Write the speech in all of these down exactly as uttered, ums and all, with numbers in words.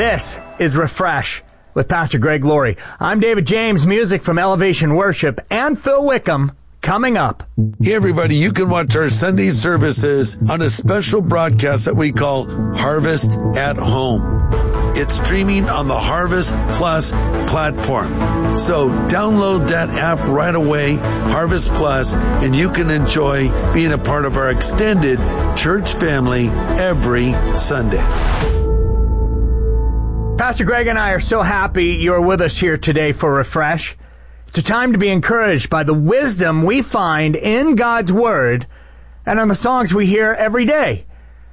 This is Refresh with Pastor Greg Laurie. I'm David James, music from Elevation Worship, and Phil Wickham coming up. Hey everybody, you can watch our Sunday services on a special broadcast that we call Harvest at Home. It's streaming on the Harvest Plus platform. So download that app right away, Harvest Plus, and you can enjoy being a part of our extended church family every Sunday. Pastor Greg and I are so happy you're with us here today for Refresh. It's a time to be encouraged by the wisdom we find in God's Word and on the songs we hear every day.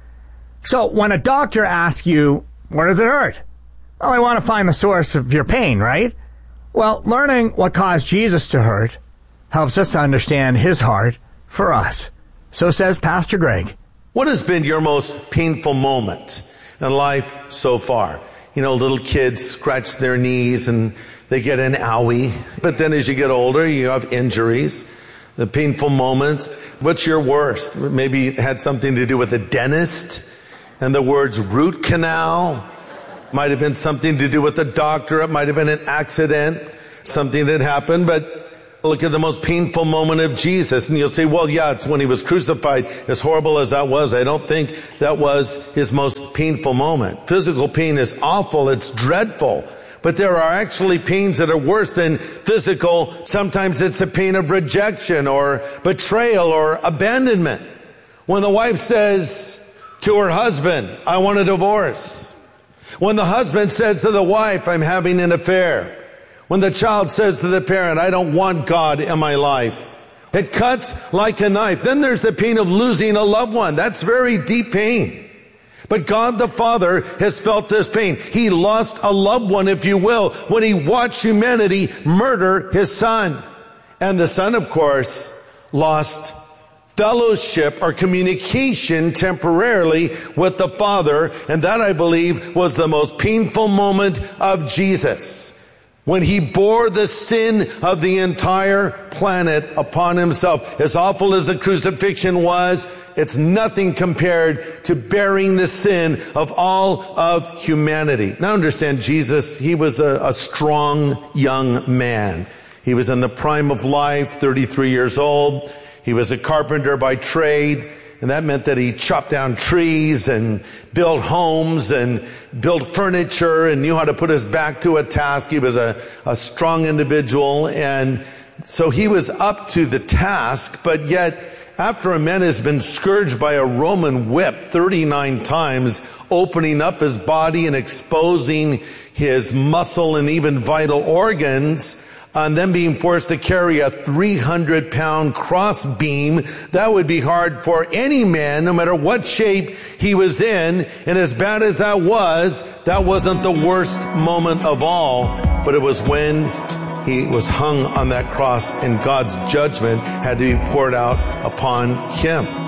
So when a doctor asks you, where does it hurt? Well, they want to find the source of your pain, right? Well, learning what caused Jesus to hurt helps us understand his heart for us. So says Pastor Greg. What has been your most painful moment in life so far? You know, little kids scratch their knees and they get an owie. But then as you get older, you have injuries. The painful moment. What's your worst? Maybe it had something to do with a dentist. And the words root canal might have been something to do with the doctor. It might have been an accident, something that happened. But look at the most painful moment of Jesus. And you'll say, well, yeah, it's when he was crucified. As horrible as that was, I don't think that was his most painful moment. Physical pain is awful. It's dreadful. But there are actually pains that are worse than physical. Sometimes it's a pain of rejection or betrayal or abandonment. When the wife says to her husband, I want a divorce. When the husband says to the wife, I'm having an affair. When the child says to the parent, I don't want God in my life. It cuts like a knife. Then there's the pain of losing a loved one. That's very deep pain. But God the Father has felt this pain. He lost a loved one, if you will, when he watched humanity murder his son. And the son, of course, lost fellowship or communication temporarily with the Father. And that, I believe, was the most painful moment of Jesus, when he bore the sin of the entire planet upon himself. As awful as the crucifixion was, it's nothing compared to bearing the sin of all of humanity. Now understand, Jesus, he was a, a strong young man. He was in the prime of life, thirty-three years old. He was a carpenter by trade, and that meant that he chopped down trees and built homes and built furniture and knew how to put his back to a task. He was a, a strong individual, and so he was up to the task. But yet, after a man has been scourged by a Roman whip thirty-nine times, opening up his body and exposing his muscle and even vital organs, and then being forced to carry a three hundred pound cross beam, that would be hard for any man, no matter what shape he was in. And as bad as that was, that wasn't the worst moment of all, but it was when he was hung on that cross and God's judgment had to be poured out upon him.